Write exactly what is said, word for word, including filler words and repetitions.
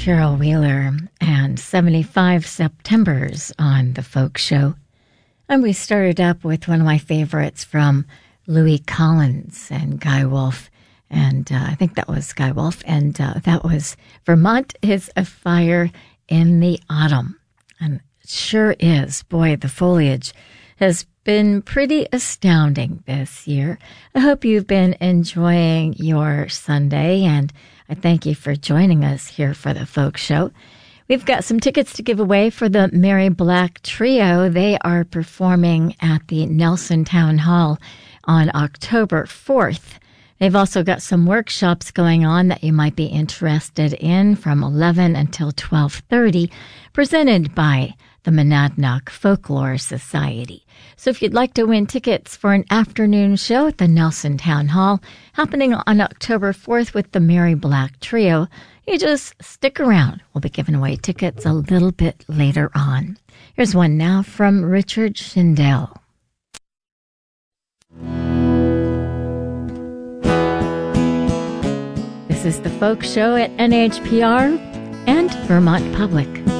Cheryl Wheeler and seventy-five Septembers on The Folk Show. And we started up with one of my favorites from Louis Collins and Guy Wolf. And uh, I think that was Guy Wolf. And uh, that was Vermont is a Fire in the Autumn. And it sure is. Boy, the foliage has been pretty astounding this year. I hope you've been enjoying your Sunday, and I thank you for joining us here for the Folk Show. We've got some tickets to give away for the Mary Black Trio. They are performing at the Nelson Town Hall on October fourth. They've also got some workshops going on that you might be interested in from eleven until twelve thirty, presented by the Monadnock Folklore Society. So if you'd like to win tickets for an afternoon show at the Nelson Town Hall, happening on October fourth with the Mary Black Trio, you just stick around. We'll be giving away tickets a little bit later on. Here's one now from Richard Schindel. This is the Folk Show at N H P R and Vermont Public.